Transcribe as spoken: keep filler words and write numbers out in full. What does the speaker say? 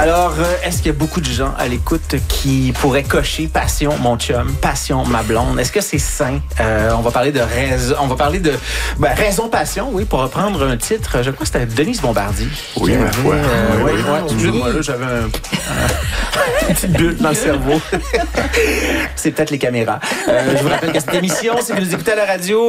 Alors, euh, est-ce qu'il y a beaucoup de gens à l'écoute qui pourraient cocher passion, mon chum, passion, ma blonde? Est-ce que c'est sain? Euh, on va parler de raison, on va parler de ben, raison, passion, oui, pour reprendre un titre. Je crois que c'était Denise Bombardier. Oui, ma foi. Euh, oui, oui, oui. ouais, tout de suite, moi, là, j'avais un, un, une petite bulle dans le cerveau. C'est peut-être les caméras. Euh, je vous rappelle que cette émission, si vous nous écoutez à la radio,